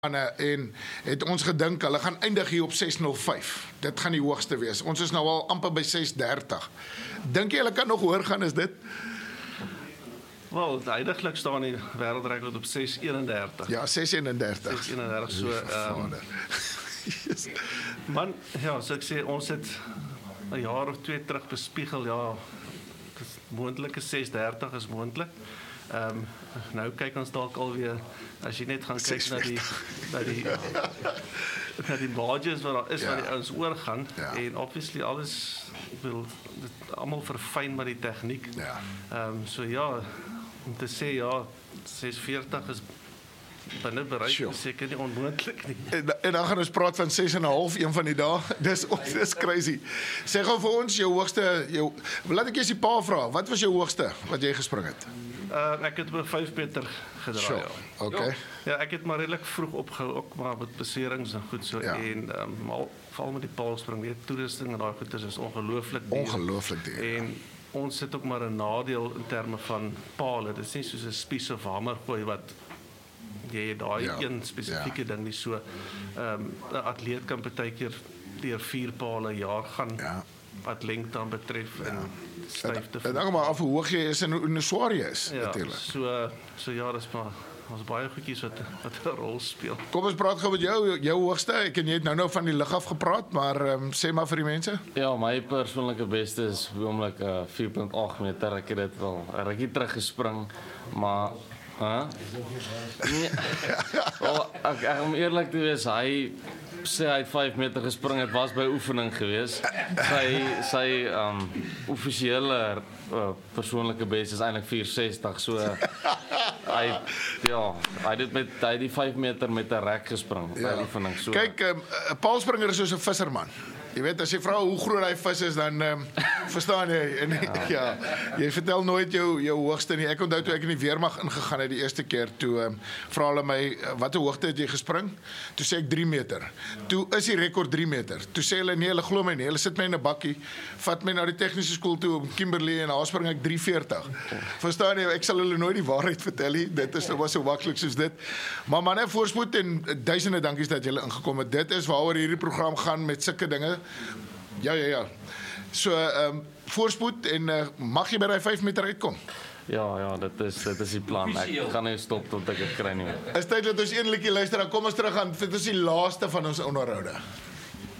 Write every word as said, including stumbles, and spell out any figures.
en het ons gedink, hulle gaan eindig hier op ses nul vyf. Dit gaan die hoogste wees. Ons is nou al amper by ses dertig. Dink jy hulle kan nog hoër gaan as dit? Wel, eindiglik staan die wêreldrekord op ses eenendertig. Ja, ses eenendertig. ses eenendertig, so... Um, yes. Man, ja, so ek sê, ons het 'n jaar of twee terug bespiegel, ja, moontlike ses dertig is moontlik. Ehm um, nou kyk ons dalk alweer, as jy net gaan kyk na die na die na die margins wat daar is, ja. Wat die ouens oorgaan, ja. En obviously alles wil dit almal verfyn met die tegniek. Ja. Ehm um, so ja, om te sê ja, ses veertig is binne bereik, sure. Seker nie onmoontlik nie. En, en dan gaan ons praat van ses en 'n half een van die dae. Dis dis crazy. Sê gou vir ons jou hoogste, jou laat ek eers die pa vra. Wat was jou hoogste wat jy gespring het? Uh, ek het op vyf meter gedraai. Sure. Ja. Okay. Ja, ek het maar redelik vroeg opgehou, ook maar met beserings en goed so, ja. En um, al, val met die paalspring, weet, toerusting en daai goeders is ongelooflik duur. Ongelooflik duur. En ons het ook maar 'n nadeel in terme van paale. Dit is nie soos 'n spies of hamer gooi wat jy het daai ja. Een spesifieke ja. Ding nie so. Ehm um, 'n atleet kan partykeer deur vier paale jaar gaan. Ja. Wat lengte dan betref ja. En styfte. Dit hang maar af hoe hoog jy is en hoe, hoe swaar jy is, ja, natuurlik. So so ja, dis maar ons baie goedjies wat wat 'n rol speel. Kom ons praat gou met jou, jou hoogste. Ek en jy het nou nou van die lug af gepraat, maar um, sê maar vir die mense. Ja, my persoonlike beste is oomblik uh, vier komma agt meter. Ek het dit wel 'n rukkie terug gespring, maar hè? Nee. Wel, ek, ek om eerlik te wees, hy sê hy het vyf meter gespring, het was by oefening gewees. Sy sy um offisiële uh, persoonlike beste is eintlik vier sestig, so uh, hy ja, hy het met hy die vyf meter met 'n rek gespring ja. By oefening so. Kyk, 'n um, paalspringer is soos 'n visserman. Jy weet, as jy vra hoe groot hy vis is, dan um, verstaan jy. En, ja. Ja, jy vertel nooit jou jou hoogste nie. Ek onthou toe ek in die weermag ingegaan het die eerste keer, toe um, vra hulle my, watter hoogte het jy gespring? Toe sê ek drie meter. Toe is die rekord drie meter. Toe sê hulle, nee, hulle glo my nie. Hulle sit my in 'n bakkie, vat my na die tegniese skool toe op Kimberley en daar spring ek drie veertig. Verstaan jy, ek sal hulle nooit die waarheid vertel nie. Dit is was so maklik soos dit. Maar manne, voorspoed en duisende dankies dat julle ingekom het. Dit is waaroor hierdie program gaan met sulke dinge. Ja, ja, ja. So, ehm um, voorspoed en uh, mag jy by daai vyf meter uitkom? Ja, ja, dit is dit is die plan. Ek gaan nie stop tot ek dit kry nie. Is tyd dat ons een liedjie luister, dan kom ons terug aan. Dit is die laaste van ons onderhoude.